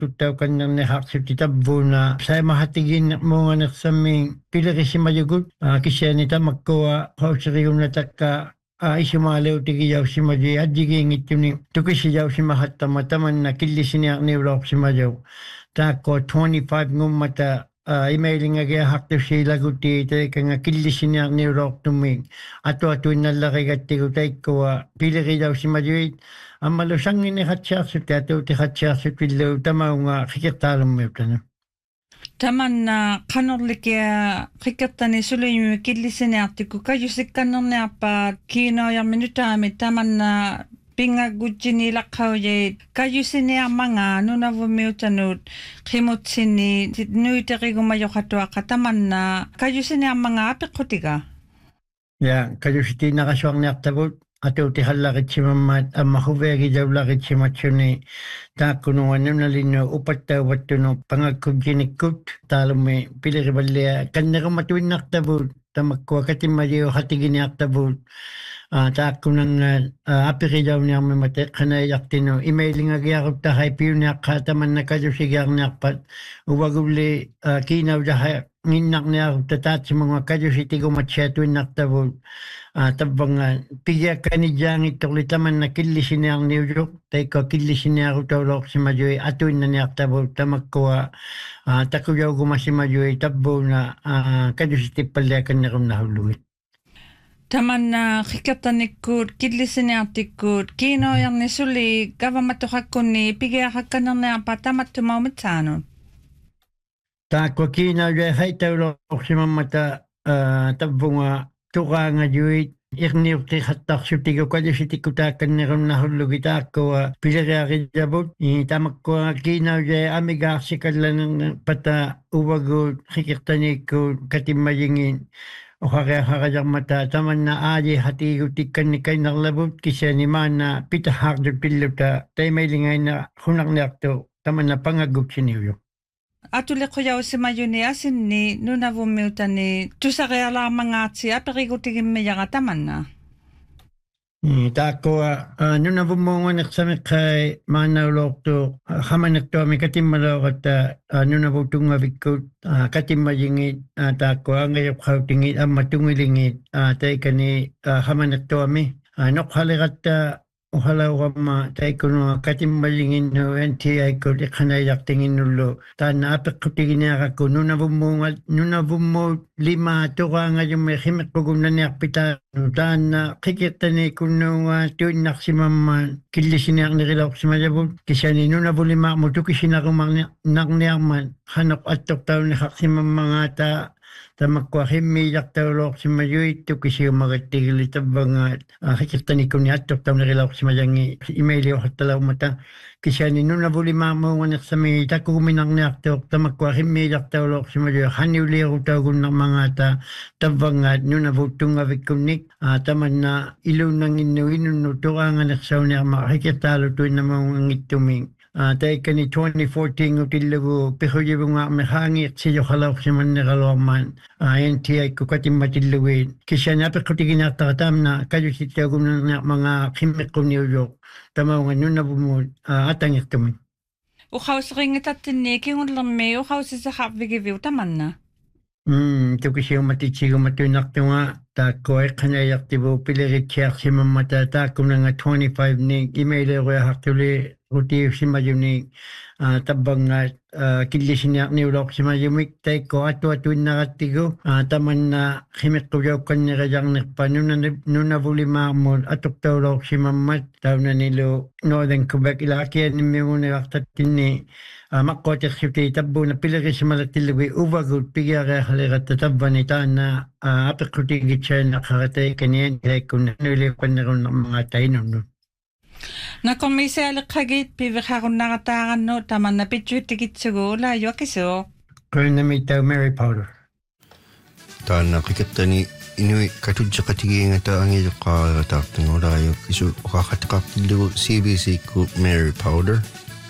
tuttaw kannan haksip titabuna sa mahatigin mo nga naksaming pilakisimayugut kisyanita magkawa hausariyong natakka isimalew tigiyaw si maji adjigingit yun tukisiyaw si mahatamataman na kilisiniak ni Rock si majaw tako 25 ngumata emailing nga hakto si laguti tay nga kilisiniak ni Rock tuming ato nalaki gati tay ko pilaki daw si maji ang malusang ini hatsiak si tato ti hatsiak si pilaw tamaw nga kikitalong mo ito. Taman kanorlikia rikattani sulimi killisiniartiku kajusikkannerniarpa kiinoya minutaami taman pinga gujini lakkauye kajusiniarmanga nunavumiutanut khimutsini nuiterigumayokatuaqa taman kajusiniarmanga apiqqutiga ya kajusiti nakasuarniartavut atau tihallakit si mamat mahuvegi jawlakit si matsuni takunuan nalino upattaw wattuno pangagkuginikut talumi piliribalia kannero matuin naktabut tamakwa katimayo hatigini aktabut takunan apirijaw niya mamate kanayaktino emailing agyakot tahay piyo niya kataman na kajusigyar niya pat uwaguli kinaw jahay nginak niya tatat si mga kajusiti kumatsiyatuin naktabut tabang pigya kanijang itulitaman na killisiniang niyok tay ko killisiniang utolok si majoy atuin na niyak tabo tamakwa takuyaw guma si majoy tabo na kadusiti palakan na kum nahuluit taman kikatanikut killisiniartikut kino yang nisuli gavamatuhakkuni pigya hakkanan na patamat tumaumitsanut takwa kina jay hay tawlok si mamata tabunga tuka nga juit irniuk ti khatak sutigo kadusiti kutakan ni kum nahulugita ko pilari jabut tamak ko kinaw jay amiga sikalan pata uwago kikirtani ko katimayingin o kaya mata taman na aji hati utikan ni kay naglabut kisya ni mana pitahak do piluta tay may lingay na hunak nakto taman na pangagup siniyo atule kuyaw si mayuni asin ni nunavumiutani tusakayala mangatsi apirikutigin meyagataman na tako nunavumungan naksamik kay manawlok to hamanak to mi katimmalawat nunavutunga vikut katimmayingit tako angayok kautingit matungilingit tay kani hamanak to mi nokhalikat Ohalaw kama tay kuno katimbalingin no NTI ko ikanayak tingin nulo tan apik kutigin niya ko nuna bumo lima tuka nga yung may himik ko gumna niya pita tan kikita ni kuno tuin naksimam kilisin niya nakilawak si Majabot kisya ni nuna bu lima mo tu kisina kumang nakniyaman hanok atok tao ni kaksimam mga ta tamakwa himi yak tawlok si Majoy tu kisi magatigil itabang kikita ni kunya atok tao nakilawak si Majangi email yung hatalaw mata kisya ni nuna bu lima mo nganak sa may tako kuminang ni atok tamakwa himi yak tawlok si Majoy haniuli ako tao ng mga ta tabangat nuna bu tunga vikunik taman na ilo nang inuinun no to ang anak sa unya makikitalo to na mga ngituming tay kani 2014 utilago pihojibu nga mehangit si yohalawak si manneralaman NTI ko katimatiluwin kisya na pikutigin atatam na kayo si tiyagum na mga kimik ko New York tamaw nga nuna bumod atangit kami ukaw sa ringit at tiniking ulami ukaw sa hapvigiviw taman na ito kasi yung matitsigo matunak ito nga tako ay kanayak tibo pilirichak si mamata takum na nga 25 ni email ko actually Ruti si Mayunik tabang kilisin niya ni Urok si Mayumik tay ko atu-atuin na katigo taman na himik ko yaw kanya kayang nakpa nuna vuli mamul atok ta Urok si Mamat taw na nilo Northern Quebec ilakyan ni Miyong nakatatin ni makotek siyuti tabo na pilari si Malatilawi uwagod pigara halirat tatabba ni ta na apikuti gitsa nakaratay kanyan kaya kung nanulipan na rin ng mga tayo nun na komisyalik hagit pibikakon nakatakan no taman na pitsutikit sigula yuakiso kaya na may tao Mary Powder taan nakikita ni inui katudya katigi nga taang iyok kakatapin o layo kiso kakatakapilu CBC ko Mary Powder